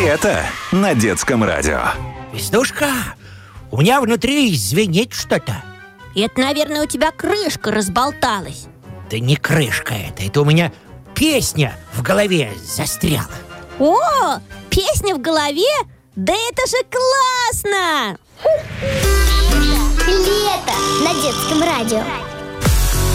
Лето на детском радио. Веснушка, у меня внутри звенит что-то. Это, наверное, у тебя крышка разболталась. Да не крышка это у меня песня в голове застряла. О, песня в голове? Да это же классно! Лето на детском радио.